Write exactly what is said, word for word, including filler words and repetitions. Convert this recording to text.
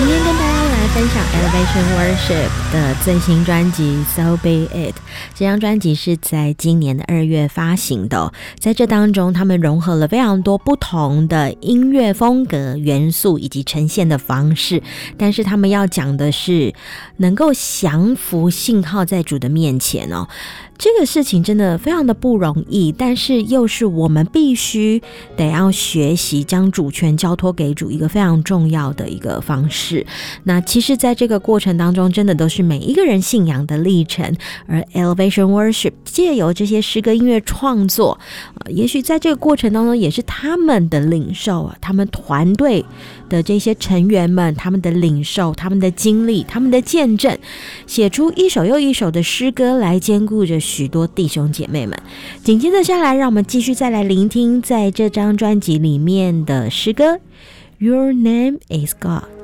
今天跟大家来分享 Elevation Worship 的最新专辑 So Be It。 这张专辑是在今年的二月发行的、哦、在这当中他们融合了非常多不同的音乐风格元素以及呈现的方式，但是他们要讲的是能够降服信号在主的面前哦。这个事情真的非常的不容易，但是又是我们必须得要学习将主权交托给主一个非常重要的一个方式。那其实在这个过程当中真的都是每一个人信仰的历程，而 Elevation Worship 藉由这些诗歌音乐创作、呃、也许在这个过程当中也是他们的领受、啊、他们团队的这些成员们他们的领受，他们的经历，他们的见证，写出一首又一首的诗歌来兼顾着许多弟兄姐妹们。紧接着下来让我们继续再来聆听在这张专辑里面的诗歌 Your Name is God。